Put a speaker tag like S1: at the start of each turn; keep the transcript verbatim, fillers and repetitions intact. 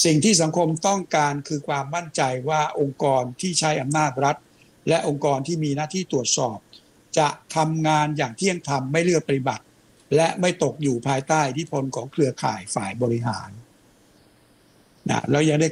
S1: สิ่งที่สังคมต้องการคือความมั่นใจว่าองค์กรที่ใช้อำนาจรัฐและองค์กรที่มีหน้าที่ตรวจสอบจะทำงานอย่างเที่ยงธรรมไม่เลือกปฏิบัติและไม่ตกอยู่ภายใต้อิทธิพลของเครือข่ายฝ่ายบริหารนะแล้วยังได้